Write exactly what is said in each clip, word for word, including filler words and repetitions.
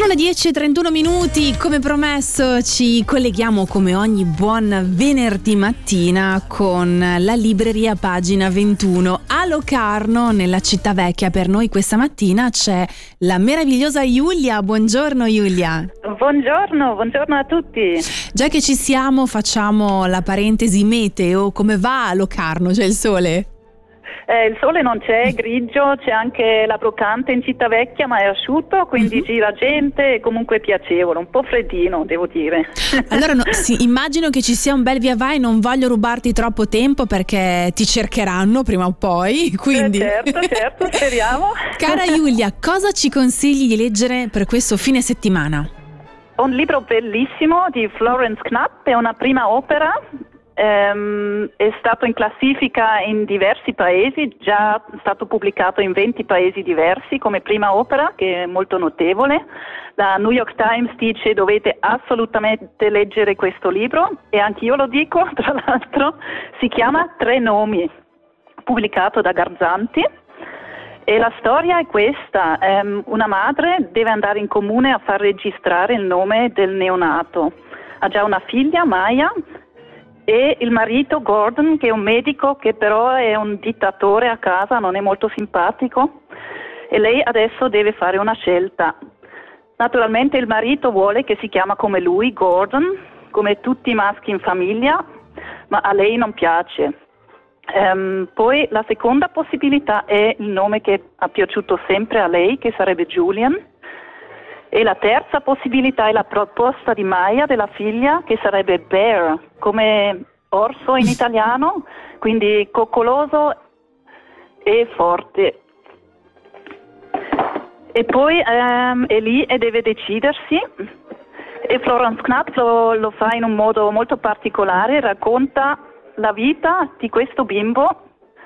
Sono le dieci e trentuno minuti, come promesso ci colleghiamo come ogni buon venerdì mattina con la libreria Pagina ventuno. A Locarno, nella città vecchia, per noi questa mattina c'è la meravigliosa Giulia. Buongiorno Giulia. Buongiorno, buongiorno a tutti. Già che ci siamo, facciamo la parentesi meteo. Come va a Locarno? C'è il sole? Eh, il sole non c'è, è grigio, c'è anche la brocante in città vecchia, ma è asciutto, quindi uh-huh. gira gente e comunque è piacevole, un po' freddino, devo dire. Allora no, sì, immagino che ci sia un bel via vai, non voglio rubarti troppo tempo perché ti cercheranno prima o poi, quindi... Eh, certo, certo, speriamo. Cara Giulia, cosa ci consigli di leggere per questo fine settimana? Un libro bellissimo di Florence Knapp, è una prima opera. Um, è stato in classifica in diversi paesi, già stato pubblicato in venti paesi diversi come prima opera, che è molto notevole. La New York Times dice dovete assolutamente leggere questo libro e anch'io lo dico, tra l'altro. Si chiama Tre nomi, pubblicato da Garzanti. E la storia è questa: um, una madre deve andare in comune a far registrare il nome del neonato. Ha già una figlia, Maya, e il marito Gordon, che è un medico che però è un dittatore a casa, non è molto simpatico, e lei adesso deve fare una scelta. Naturalmente il marito vuole che si chiama come lui, Gordon, come tutti i maschi in famiglia, ma a lei non piace. Um, poi la seconda possibilità è il nome che ha piaciuto sempre a lei, che sarebbe Julian. E la terza possibilità è la proposta di Maya, della figlia, che sarebbe Bear, come orso in italiano, quindi coccoloso e forte. E poi um, è lì e deve decidersi. E Florence Knapp lo, lo fa in un modo molto particolare, racconta la vita di questo bimbo.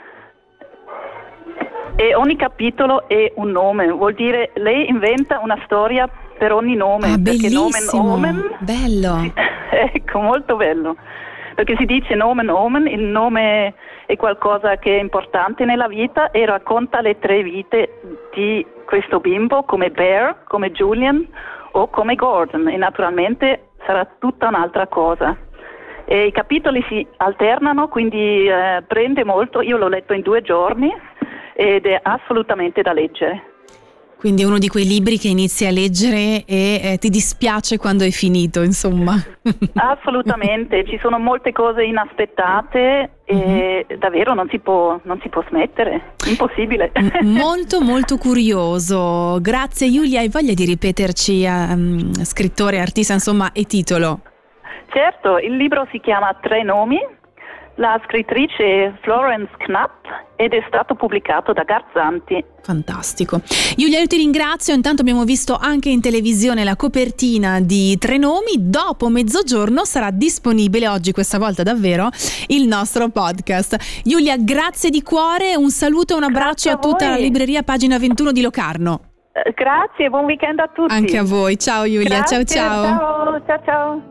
E ogni capitolo è un nome, vuol dire lei inventa una storia per ogni nome. Ah, perché bellissimo, nomen omen, bello. Ecco, molto bello, perché si dice nomen omen, il nome è qualcosa che è importante nella vita e racconta le tre vite di questo bimbo, come Bear, come Julian o come Gordon, e naturalmente sarà tutta un'altra cosa. E i capitoli si alternano, quindi eh, prende molto. Io l'ho letto in due giorni ed è assolutamente da leggere. Quindi è uno di quei libri che inizi a leggere e eh, ti dispiace quando è finito, insomma. Assolutamente, ci sono molte cose inaspettate e uh-huh. davvero non si può, non si può smettere, impossibile. Molto molto curioso. Grazie Giulia, hai voglia di ripeterci um, scrittore, artista, insomma, e titolo? Certo, il libro si chiama Tre nomi. La scrittrice è Florence Knapp ed è stato pubblicato da Garzanti. Fantastico. Giulia, io ti ringrazio. Intanto abbiamo visto anche in televisione la copertina di Tre nomi. Dopo mezzogiorno sarà disponibile, oggi questa volta davvero, il nostro podcast. Giulia, grazie di cuore, un saluto e un abbraccio a, a tutta la libreria Pagina ventuno di Locarno. Grazie, buon weekend a tutti. Anche a voi. Ciao Giulia, Grazie, ciao ciao. Ciao, ciao ciao.